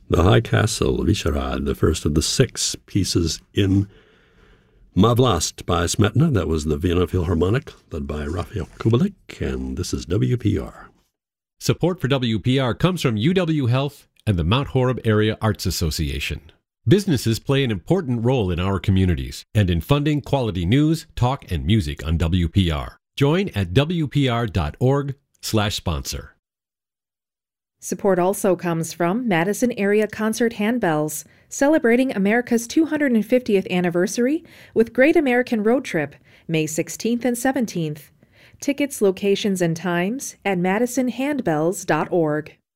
The High Castle, Vyšehrad, the first of the 6 pieces in Ma Vlast by Smetana. That was the Vienna Philharmonic, led by Raphael Kubelik, and this is WPR. Support for WPR comes from UW Health and the Mount Horeb Area Arts Association. Businesses play an important role in our communities and in funding quality news, talk, and music on WPR. Join at wpr.org/sponsor. Support also comes from Madison Area Concert Handbells, celebrating America's 250th anniversary with Great American Road Trip, May 16th and 17th. Tickets, locations, and times at madisonhandbells.org.